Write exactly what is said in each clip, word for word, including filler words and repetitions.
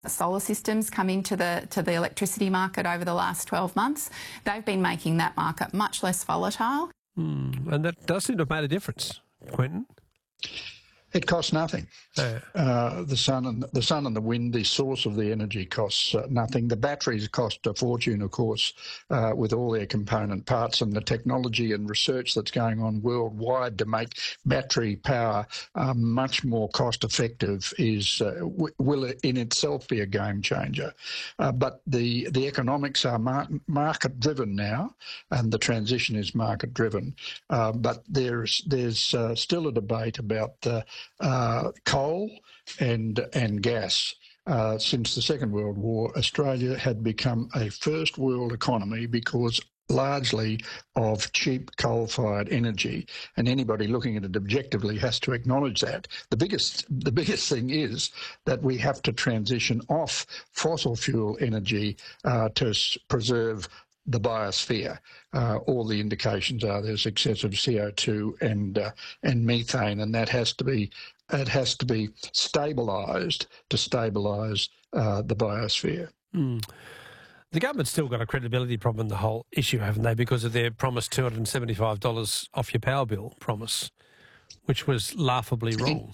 Solar systems come into the to the electricity market over the last twelve months. They've been making that market much less volatile. Mm, and that does seem to have made a difference, Quentin. It costs nothing. Yeah. Uh, the sun and the sun and the wind, the source of the energy, costs uh, nothing. The batteries cost a fortune, of course, uh, with all their component parts, and the technology and research that's going on worldwide to make battery power uh, much more cost-effective is uh, w- will in itself be a game changer. Uh, but the the economics are mar- market-driven now, and the transition is market-driven. Uh, but there's there's uh, still a debate about the Uh, coal and and gas. Uh, since the Second World War, Australia had become a first world economy because largely of cheap coal-fired energy, and anybody looking at it objectively has to acknowledge that. The biggest the biggest thing is that we have to transition off fossil fuel energy uh, to s- preserve the biosphere. Uh, all the indications are there's excessive C O two and uh, and methane, and that has to be it has to be stabilised to stabilise uh, the biosphere. Mm. The government's still got a credibility problem in the whole issue, haven't they? Because of their promised two hundred and seventy-five dollars off your power bill promise, which was laughably wrong.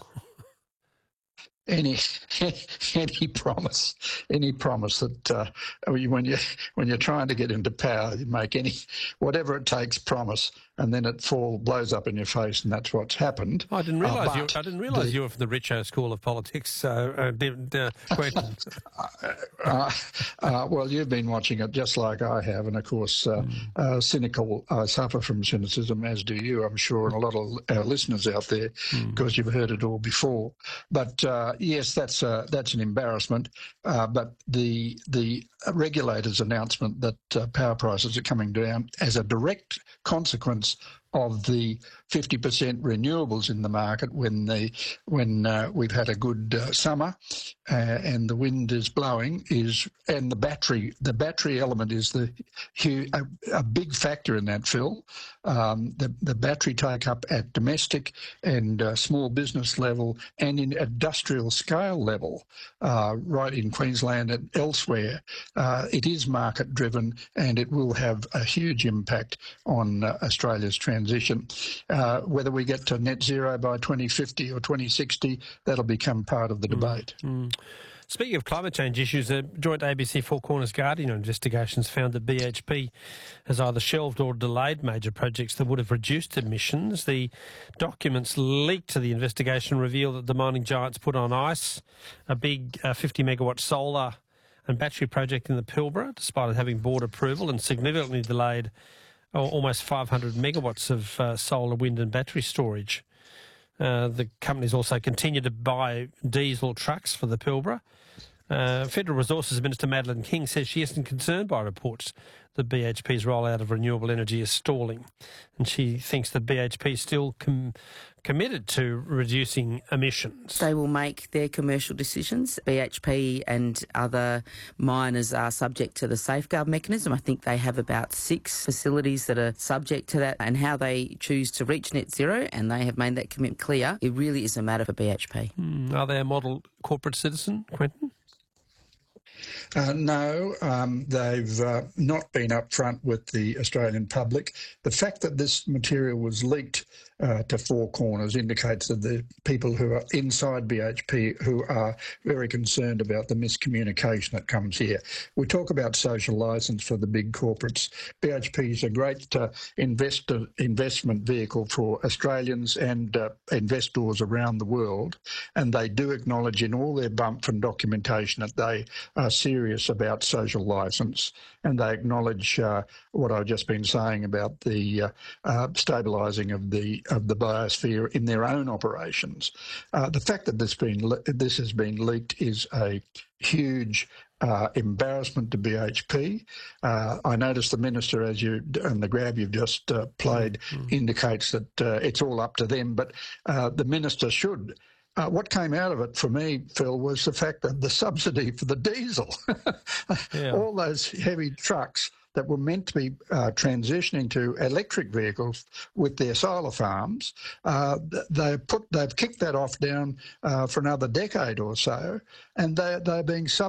Any any promise, any promise that uh, when you when you're trying to get into power, you make any whatever it takes promise, and then it fall blows up in your face, and that's what's happened. I didn't realise uh, you. I didn't realise the, you were from the Richo School of Politics. So, uh, did, uh, Quentin. uh, uh, well, you've been watching it just like I have, and of course, uh, mm. uh, cynical. I suffer from cynicism, as do you, I'm sure, and a lot of our listeners out there, mm. because you've heard it all before. But uh, yes, that's uh, that's an embarrassment. Uh, but the the regulator's announcement that uh, power prices are coming down as a direct consequence of the fifty percent renewables in the market when the when uh, we've had a good uh, summer uh, and the wind is blowing is and the battery the battery element is the a, a big factor in that, Phil. Um, the the battery take up at domestic and uh, small business level and in industrial scale level, uh, right in Queensland and elsewhere, uh, it is market driven, and it will have a huge impact on uh, Australia's transition. Uh, whether we get to net zero by twenty fifty or twenty sixty, that'll become part of the debate. Mm, mm. Speaking of climate change issues, a joint A B C Four Corners Guardian investigations found that B H P has either shelved or delayed major projects that would have reduced emissions. The documents leaked to the investigation reveal that the mining giants put on ice a big uh, fifty megawatt solar and battery project in the Pilbara, despite it having board approval, and significantly delayed almost five hundred megawatts of uh, solar, wind and battery storage. Uh, the companies also continue to buy diesel trucks for the Pilbara. Uh, Federal Resources Minister Madeleine King says she isn't concerned by reports that B H P's rollout of renewable energy is stalling, and she thinks that B H P is still com- committed to reducing emissions. They will make their commercial decisions. B H P and other miners are subject to the safeguard mechanism. I think they have about six facilities that are subject to that, and how they choose to reach net zero, and they have made that commitment clear. It really is a matter for B H P. Mm, are they a model corporate citizen, Quentin? Uh, no, um, they've uh, not been upfront with the Australian public. The fact that this material was leaked uh, to Four Corners indicates that the people who are inside B H P who are very concerned about the miscommunication that comes here. We talk about social licence for the big corporates. B H P is a great uh, investor, investment vehicle for Australians and uh, investors around the world, and they do acknowledge in all their bump and documentation that they are serious about social licence, and they acknowledge uh, what I've just been saying about the uh, uh, stabilising of the of the biosphere in their own operations. Uh, the fact that this been le- this has been leaked is a huge uh, embarrassment to B H P. Uh, I noticed the minister, as you and the grab you've just uh, played, mm-hmm. indicates that uh, it's all up to them, but uh, the minister should. Uh, what came out of it for me, Phil, was the fact that the subsidy for the diesel, yeah. all those heavy trucks that were meant to be uh, transitioning to electric vehicles with their solar farms, uh, they put they've kicked that off down uh, for another decade or so, and they they're being sub.